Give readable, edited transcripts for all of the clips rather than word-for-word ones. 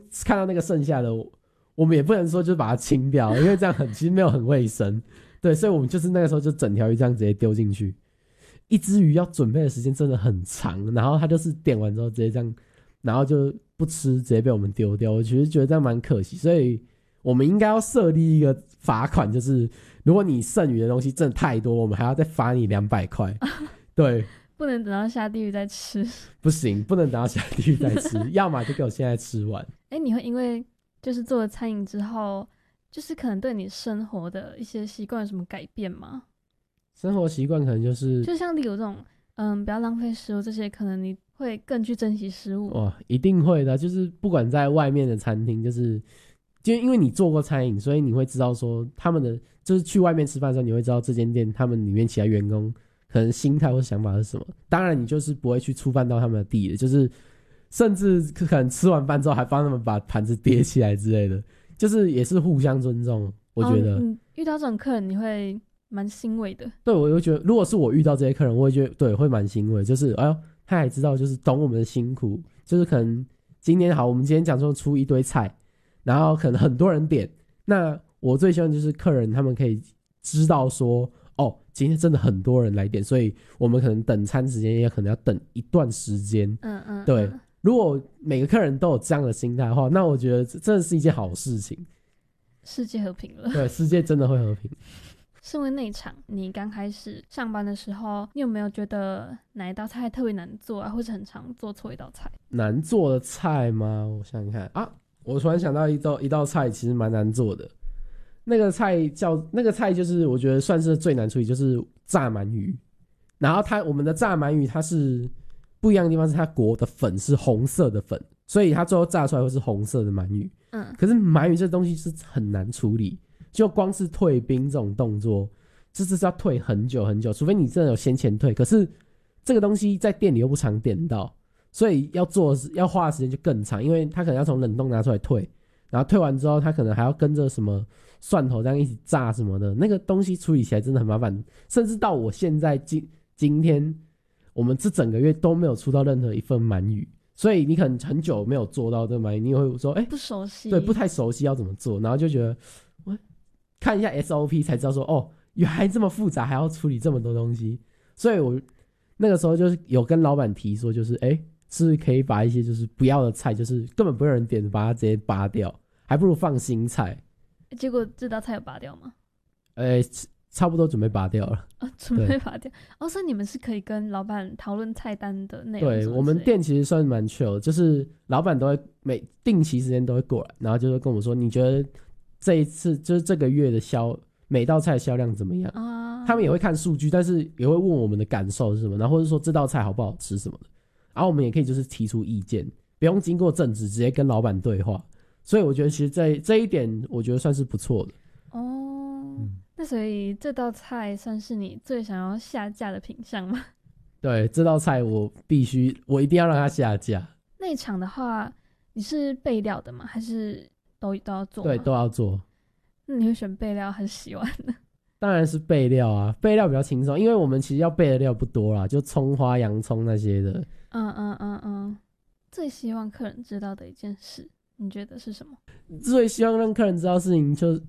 看到那个剩下的，我们也不能说就把它清掉，因为这样其实没有很卫生。对，所以我们就是那个时候就整条鱼这样直接丢进去。一只鱼要准备的时间真的很长，然后它就是点完之后直接这样，然后就不吃，直接被我们丢掉。我其实觉得这样蛮可惜，所以我们应该要设立一个罚款，就是如果你剩余的东西真的太多，我们还要再罚你200块。对， 不能等到下地狱再吃。 不行，不能等到下地狱再吃，要么就给我现在吃完。 你会因为就是做了餐饮之后，就是可能对你生活的一些习惯有什么改变吗？ 生活习惯可能就是就像例如这种不要浪费食物这些，可能你会更去珍惜食物。 哇，一定会的，就是不管在外面的餐厅，就因为你做过餐饮，所以你会知道说他们的就是去外面吃饭的时候，你会知道这间店他们里面其他员工可能心态或想法是什么。当然，你就是不会去触犯到他们的地的，就是甚至可能吃完饭之后还帮他们把盘子叠起来之类的，就是也是互相尊重。我觉得， 遇到这种客人你会蛮欣慰的。 对，我就觉得，如果是我遇到这些客人，我会觉得对，会蛮欣慰。就是哎呦，他还知道就是懂我们的辛苦，就是可能今天好，我们今天讲说出一堆菜，然后可能很多人点，那我最希望就是客人他们可以知道说，哦，今天真的很多人来点，所以我们可能等餐时间也可能要等一段时间。对。如果每个客人都有这样的心态的话，那我觉得真的是一件好事情。 世界和平了。 对，世界真的会和平。 身为内场，你刚开始上班的时候，你有没有觉得哪一道菜特别难做啊，或者很常做错一道菜？ 难做的菜吗？我想想看啊，我突然想到一道菜，其实蛮难做的。那个菜就是我觉得算是最难处理，就是炸鳗鱼。然后我们的炸鳗鱼它是不一样的地方是它裹的粉是红色的粉，所以它最后炸出来会是红色的鳗鱼。可是鳗鱼这东西是很难处理。就光是退冰这种动作，就是要退很久很久，除非你真的有先前退。可是这个东西在店里又不常点到，所以要花的时间就更长，因为它可能要从冷冻拿出来退，然后退完之后，它可能还要跟着什么蒜头这样一起炸什么的，那个东西处理起来真的很麻烦。甚至到我现在今天，我们这整个月都没有出到任何一份鳗鱼，所以你可能很久没有做到这个鳗鱼，你也会说，不熟悉， 对，不太熟悉要怎么做，然后就觉得。看一下 SOP 才知道说，哦，原来这么复杂，还要处理这么多东西。所以我那个时候就是有跟老板提说，就是是不是可以把一些就是不要的菜，就是根本不会有人点的，把它直接拔掉，还不如放新菜。 结果这道菜有拔掉吗？ 差不多准备拔掉了。 准备拔掉。所以你们是可以跟老板讨论菜单的内容。 对，我们店其实算蛮 chill 的，就是老板都会定期时间都会过来，然后就会跟我说，你觉得这一次就是这个月的每道菜销量怎么样？他们也会看数据，但是也会问我们的感受是什么，然后或者说这道菜好不好吃什么的。然后我们也可以就是提出意见，不用经过正职，直接跟老板对话。所以我觉得其实这一点，我觉得算是不错的。 那所以这道菜算是你最想要下架的品项吗？ 对，这道菜我一定要让它下架。 内场的话，你是备料的吗？还是都要做吗？ 对，都要做。 那你会选备料还是洗碗呢？ 当然是备料啊，备料比较轻松，因为我们其实要备的料不多啦，就葱花、洋葱那些的。 最希望客人知道的一件事，你觉得是什么？ 最希望让客人知道的事情就是，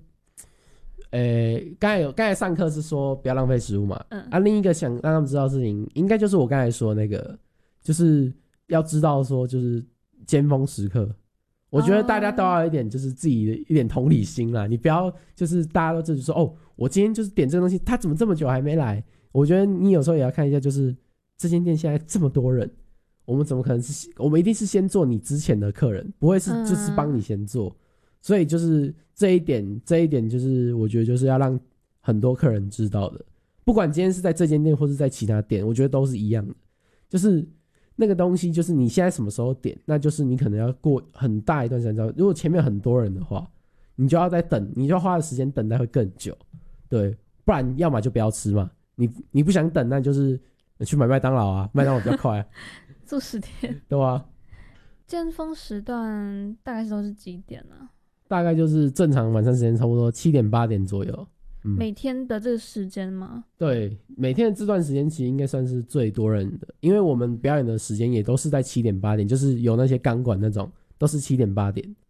刚才上课是说不要浪费食物嘛，另一个想让他们知道的事情，应该就是我刚才说的那个，就是要知道说就是尖峰时刻。我觉得大家都要有一点就是自己的一点同理心啦，你不要就是大家都自己说，哦，我今天就是点这个东西，他怎么这么久还没来？我觉得你有时候也要看一下，就是这间店现在这么多人，我们怎么可能我们一定是先做你之前的客人，不会是就是帮你先做。所以就是这一点就是我觉得就是要让很多客人知道的，不管今天是在这间店或是在其他店，我觉得都是一样的，就是那个东西就是你现在什么时候点，那就是你可能要过很大一段时间，如果前面很多人的话，你就要再等，你就要花的时间等待会更久。对，不然要么就不要吃嘛，你不想等，那就是去买麦当劳啊，麦当劳比较快做10天。 对啊。 尖峰时段大概都是几点啊？ 大概就是正常晚餐时间差不多7点8点左右。 每天的这个时间吗？ 对，每天的这段时间其实应该算是最多人的，因为我们表演的时间也都是在7点8点，就是有那些钢管那种都是7点8点。